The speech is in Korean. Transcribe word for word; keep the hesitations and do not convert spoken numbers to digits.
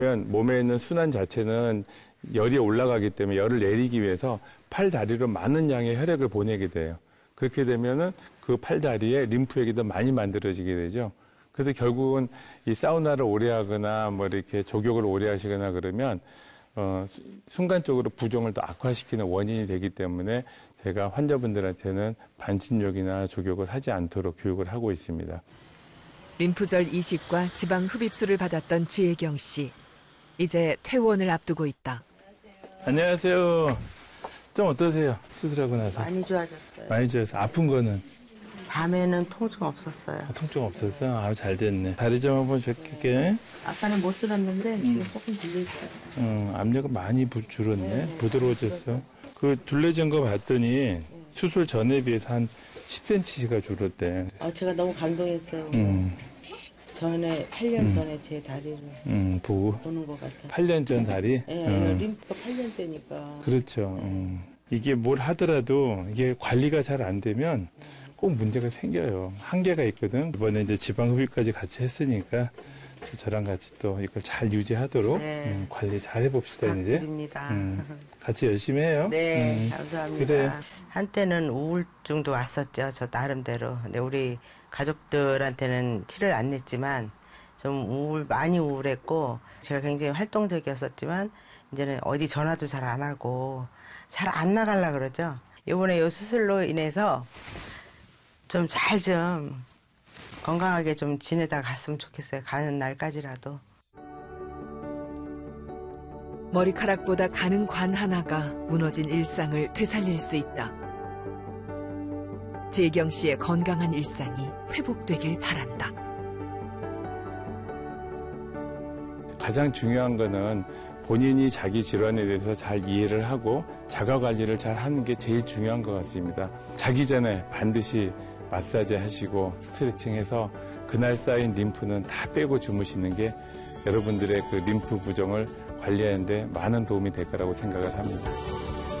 몸에 있는 순환 자체는 열이 올라가기 때문에 열을 내리기 위해서 팔, 다리로 많은 양의 혈액을 보내게 돼요. 그렇게 되면은 그 팔, 다리에 림프액이 더 많이 만들어지게 되죠. 그래서 결국은 이 사우나를 오래 하거나 뭐 이렇게 족욕을 오래 하시거나 그러면 어, 순간적으로 부종을 더 악화시키는 원인이 되기 때문에 제가 환자분들한테는 반신욕이나 족욕을 하지 않도록 교육을 하고 있습니다. 림프절 이식과 지방 흡입술을 받았던 지혜경 씨. 이제 퇴원을 앞두고 있다. 안녕하세요. 좀 어떠세요? 수술하고 나서? 많이 좋아졌어요. 많이 좋아졌어요. 아픈 거는? 밤에는 통증 없었어요. 아, 통증 없었어요? 아, 잘 됐네. 다리 좀 한번 줄게. 아까는 못 들었는데 음. 지금 조금 들려있어요. 음, 압력은 많이 부, 줄었네. 네, 부드러워졌어. 그 둘레진 거 봤더니 네. 수술 전에 비해서 한 십 센티미터가 줄었대. 아, 제가 너무 감동했어요. 음. 전에 팔 년 음. 전에 제 다리를 음, 보고. 보는 것 같아요. 팔 년 전 다리? 네, 음. 림프가 팔 년째니까. 그렇죠. 음. 이게 뭘 하더라도 이게 관리가 잘 안 되면 꼭 문제가 생겨요. 한계가 있거든. 이번에 이제 지방 흡입까지 같이 했으니까 저랑 같이 또 이걸 잘 유지하도록 네. 음, 관리 잘 해봅시다 이제. 부탁드립니다. 음, 같이 열심히 해요. 네, 음, 감사합니다. 그래. 한때는 우울증도 왔었죠, 저 나름대로. 근데 우리 가족들한테는 티를 안 냈지만 좀 우울, 많이 우울했고 제가 굉장히 활동적이었었지만 이제는 어디 전화도 잘 안 하고 잘 안 나가려고 그러죠. 이번에 이 수술로 인해서 좀 잘 좀 건강하게 좀 지내다 갔으면 좋겠어요. 가는 날까지라도. 머리카락보다 가는 관 하나가 무너진 일상을 되살릴 수 있다. 지혜경 씨의 건강한 일상이 회복되길 바란다. 가장 중요한 거는 본인이 자기 질환에 대해서 잘 이해를 하고 자가 관리를 잘 하는 게 제일 중요한 것 같습니다. 자기 전에 반드시 마사지 하시고 스트레칭 해서 그날 쌓인 림프는 다 빼고 주무시는 게 여러분들의 그 림프 부종을 관리하는 데 많은 도움이 될 거라고 생각을 합니다.